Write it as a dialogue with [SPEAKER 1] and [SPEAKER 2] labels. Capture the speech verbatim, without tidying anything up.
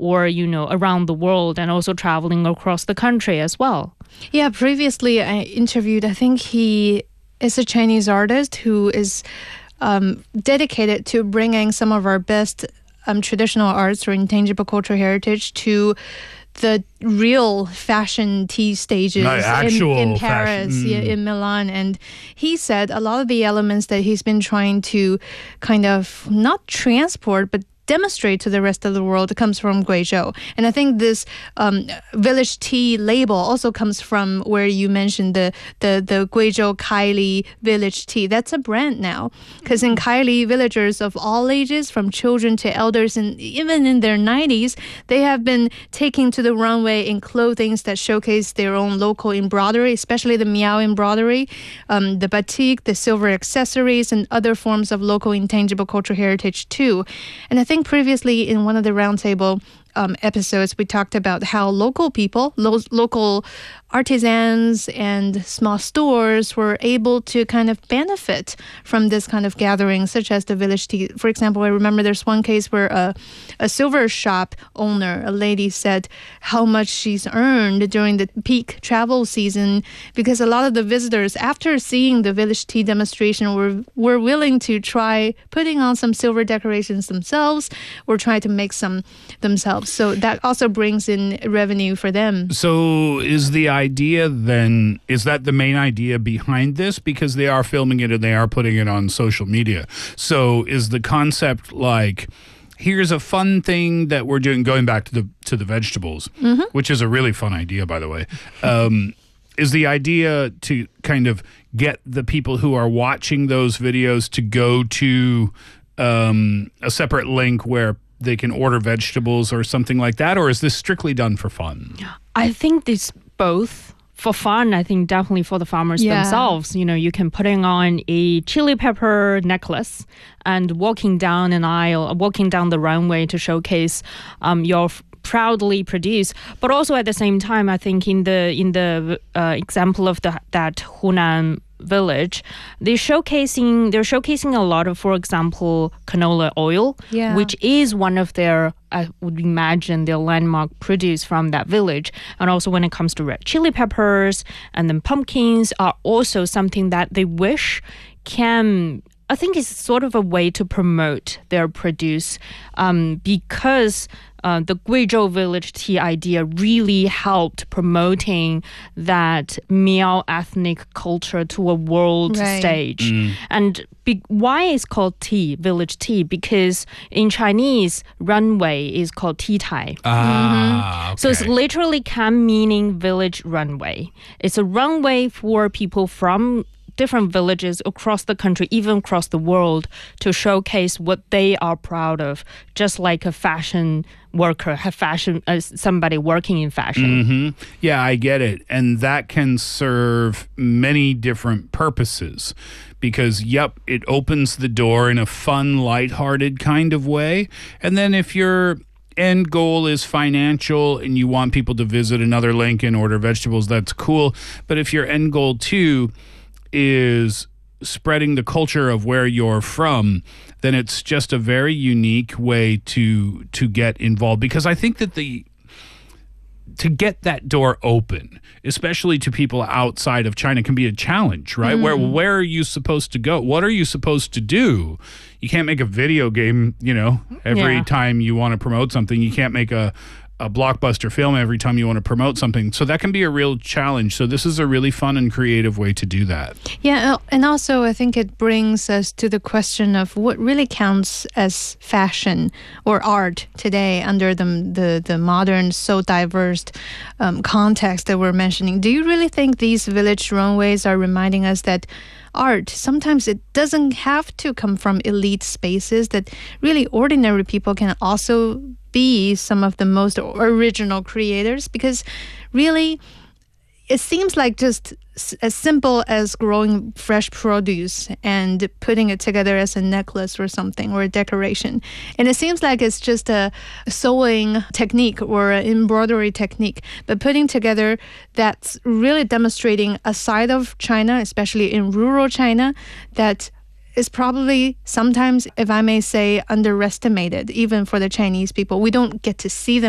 [SPEAKER 1] or, you know, around the world and also traveling across the country as well.
[SPEAKER 2] Yeah, previously I interviewed, I think he is a Chinese artist who is um, dedicated to bringing some of our best um, traditional arts or intangible cultural heritage to the real fashion tea stages
[SPEAKER 3] Like actual
[SPEAKER 2] in, in Paris,
[SPEAKER 3] fashion.
[SPEAKER 2] yeah, in Milan. And he said a lot of the elements that he's been trying to kind of not transport, but demonstrate to the rest of the world comes from Guizhou. And I think this um, village tea label also comes from where you mentioned the the, the Guizhou Kaili village tea. That's a brand now. Because in Kaili, villagers of all ages, from children to elders, and even in their nineties, they have been taking to the runway in clothing that showcase their own local embroidery, especially the Miao embroidery, um, the batik, the silver accessories, and other forms of local intangible cultural heritage too. And I think previously in one of the roundtable um, episodes, we talked about how local people, lo- local artisans and small stores were able to kind of benefit from this kind of gathering, such as the village tea. For example, I remember there's one case where a, a silver shop owner, a lady, said how much she's earned during the peak travel season because a lot of the visitors, after seeing the village tea demonstration, were, were willing to try putting on some silver decorations themselves or try to make some themselves. So that also brings in revenue for them.
[SPEAKER 3] So is the idea then, is that the main idea behind this? Because they are filming it and they are putting it on social media. So is the concept like, here's a fun thing that we're doing, going back to the to the vegetables, mm-hmm. which is a really fun idea, by the way. Um, is the idea to kind of get the people who are watching those videos to go to um, a separate link where they can order vegetables or something like that? Or is this strictly done for fun?
[SPEAKER 1] I think it's both. For fun, I think definitely for the farmers
[SPEAKER 2] Yeah.
[SPEAKER 1] themselves. You know, you can putting on a chili pepper necklace and walking down an aisle, walking down the runway to showcase um, your f- proudly produced. But also at the same time, I think in the in the uh, example of the that Hunan village, they're showcasing they're showcasing a lot of, for example, canola oil,
[SPEAKER 2] Yeah.
[SPEAKER 1] which is one of their, I would imagine, their landmark produce from that village. And also when it comes to red chili peppers and then pumpkins are also something that they wish can, I think it's sort of a way to promote their produce um, because uh, the Guizhou village tea idea really helped promoting that Miao ethnic culture to a world
[SPEAKER 2] Right.
[SPEAKER 1] stage. And be- why is called tea, village tea? Because in Chinese, runway is called tea tai.
[SPEAKER 3] Ah, okay.
[SPEAKER 1] So it's literally can meaning village runway. It's a runway for people from different villages across the country, even across the world, to showcase what they are proud of, just like a fashion worker, have fashion, uh, somebody working in fashion.
[SPEAKER 3] Mm-hmm. Yeah, I get it. And that can serve many different purposes because, yep, it opens the door in a fun, lighthearted kind of way. And then if your end goal is financial and you want people to visit another link and order vegetables, that's cool. But if your end goal, too, is spreading the culture of where you're from, then it's just a very unique way to to get involved. Because I think that the to get that door open, especially to people outside of China, can be a challenge, right? Where where are you supposed to go? What are you supposed to do? You can't make a video game, you know, every
[SPEAKER 1] Yeah.
[SPEAKER 3] time you want to promote something. You can't make a a blockbuster film every time you want to promote something. So that can be a real challenge. So this is a really fun and creative way to do that.
[SPEAKER 2] Yeah, and also I think it brings us to the question of what really counts as fashion or art today under the the, the modern, so diverse um, context that we're mentioning. Do you really think these village runways are reminding us that art, sometimes it doesn't have to come from elite spaces, that really ordinary people can also be some of the most original creators? Because really, it seems like just s- as simple as growing fresh produce and putting it together as a necklace or something, or a decoration. And it seems like it's just a sewing technique or an embroidery technique, but putting together that's really demonstrating a side of China, especially in rural China, that is probably sometimes, if I may say, underestimated, even for the Chinese people. We don't get to see them